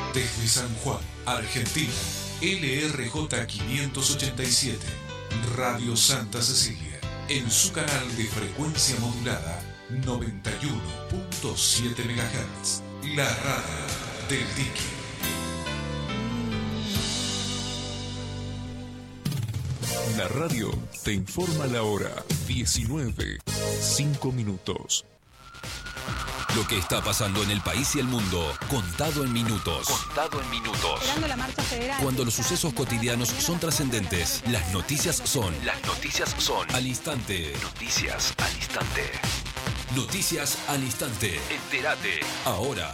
Desde San Juan, Argentina, LRJ 587, Radio Santa Cecilia, en su canal de frecuencia modulada 91.7 MHz, la radio del Tiki. La radio te informa la hora 19:05. Lo que está pasando en el país y el mundo, contado en minutos. Contado en minutos. Esperando la marcha federal. Cuando los sucesos cotidianos son trascendentes, las noticias son al instante. Noticias al instante. Noticias al instante. Entérate ahora.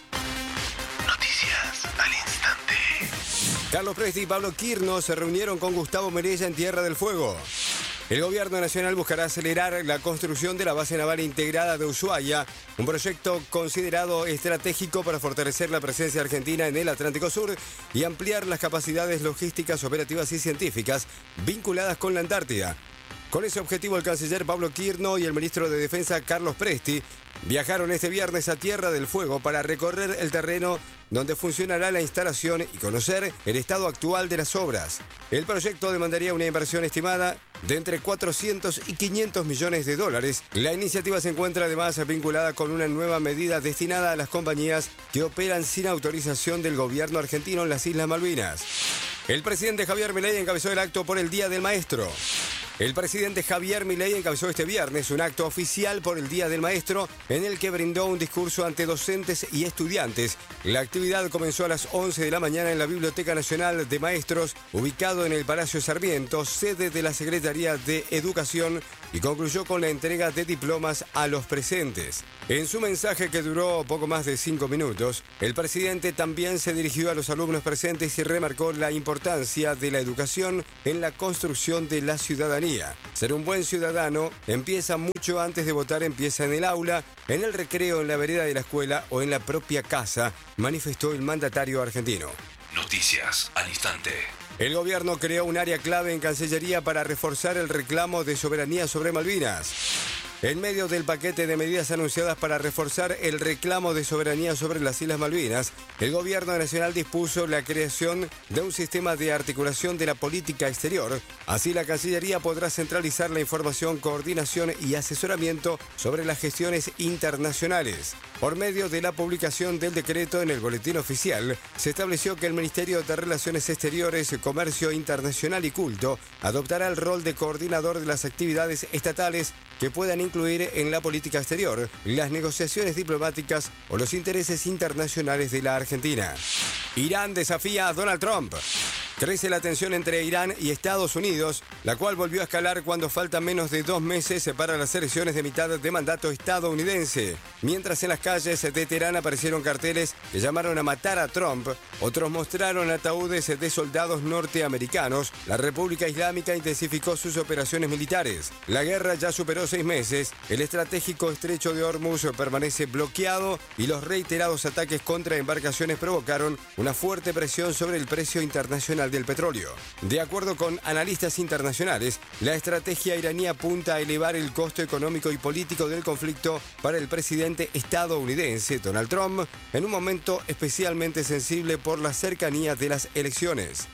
Noticias al instante. Carlos Presti y Pablo Quirno se reunieron con Gustavo Merella en Tierra del Fuego. El gobierno nacional buscará acelerar la construcción de la base naval integrada de Ushuaia, un proyecto considerado estratégico para fortalecer la presencia argentina en el Atlántico Sur y ampliar las capacidades logísticas, operativas y científicas vinculadas con la Antártida. Con ese objetivo, el canciller Pablo Quirno y el ministro de Defensa Carlos Presti viajaron este viernes a Tierra del Fuego para recorrer el terreno donde funcionará la instalación y conocer el estado actual de las obras. El proyecto demandaría una inversión estimada de entre 400 y 500 millones de dólares. La iniciativa se encuentra además vinculada con una nueva medida destinada a las compañías que operan sin autorización del gobierno argentino en las Islas Malvinas. El presidente Javier Milei encabezó el acto por el Día del Maestro. El presidente Javier Milei encabezó este viernes un acto oficial por el Día del Maestro en el que brindó un discurso ante docentes y estudiantes. La actividad comenzó a las 11 de la mañana en la Biblioteca Nacional de Maestros, ubicado en el Palacio Sarmiento, sede de la Secretaría de Educación, y concluyó con la entrega de diplomas a los presentes. En su mensaje, que duró poco más de 5 minutos, el presidente también se dirigió a los alumnos presentes y remarcó la importancia de la educación en la construcción de la ciudadanía. Ser un buen ciudadano empieza mucho antes de votar, empieza en el aula, en el recreo, en la vereda de la escuela o en la propia casa, manifestó el mandatario argentino. Noticias al instante. El gobierno creó un área clave en Cancillería para reforzar el reclamo de soberanía sobre Malvinas. En medio del paquete de medidas anunciadas para reforzar el reclamo de soberanía sobre las Islas Malvinas, el gobierno nacional dispuso la creación de un sistema de articulación de la política exterior. Así, la Cancillería podrá centralizar la información, coordinación y asesoramiento sobre las gestiones internacionales. Por medio de la publicación del decreto en el Boletín Oficial, se estableció que el Ministerio de Relaciones Exteriores, Comercio Internacional y Culto adoptará el rol de coordinador de las actividades estatales que puedan incluir en la política exterior las negociaciones diplomáticas o los intereses internacionales de la Argentina. Irán desafía a Donald Trump. Crece la tensión entre Irán y Estados Unidos, la cual volvió a escalar cuando faltan menos de 2 meses para las elecciones de mitad de mandato estadounidense. Mientras en las calles de Teherán aparecieron carteles que llamaron a matar a Trump, otros mostraron ataúdes de soldados norteamericanos. La República Islámica intensificó sus operaciones militares. La guerra ya superó 6 meses, el estratégico estrecho de Hormuz permanece bloqueado y los reiterados ataques contra embarcaciones provocaron una fuerte presión sobre el precio internacional del petróleo. De acuerdo con analistas internacionales, la estrategia iraní apunta a elevar el costo económico y político del conflicto para el presidente estadounidense Donald Trump en un momento especialmente sensible por la cercanía de las elecciones.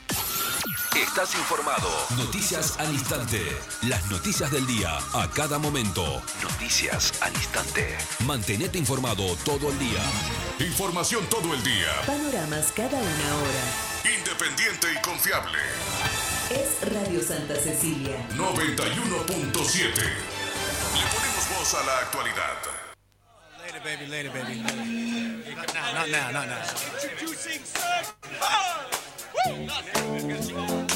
Estás informado. Noticias al instante. Las noticias del día a cada momento. Noticias al instante. Mantenete informado todo el día. Información todo el día. Panoramas cada una hora. Independiente y confiable. Es Radio Santa Cecilia 91.7. Le ponemos voz a la actualidad. Later, baby, later, baby. Not now.